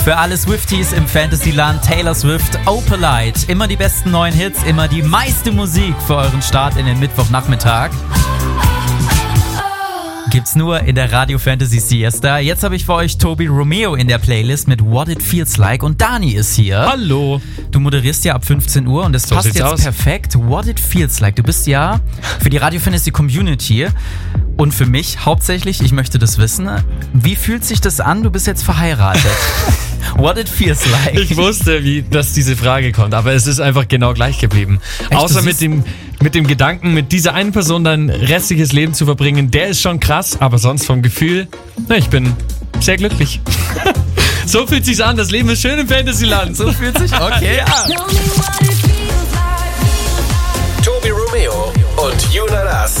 Für alle Swifties im Fantasyland, Taylor Swift, Opalite. Immer die besten neuen Hits, immer die meiste Musik für euren Start in den Mittwochnachmittag. Gibt's nur in der Radio Fantasy Siesta. Jetzt habe ich für euch Toby Romeo in der Playlist mit What It Feels Like und Dani ist hier. Hallo. Du moderierst ja ab 15 Uhr und es So passt sieht's jetzt aus. perfekt. What It Feels Like. Du bist ja für die Radio Fantasy Community und für mich hauptsächlich, ich möchte das wissen, wie fühlt sich das an? Du bist jetzt verheiratet. What It Feels Like. Ich wusste, dass diese Frage kommt, aber es ist einfach genau gleich geblieben. Echt? Außer Du mit dem Gedanken, mit dieser einen Person dein restliches Leben zu verbringen, der ist schon krass, aber sonst vom Gefühl, ich bin sehr glücklich. So fühlt sich's an, das Leben ist schön im Fantasyland. So fühlt sich, okay. Ja. Toby Romeo und Yunadas.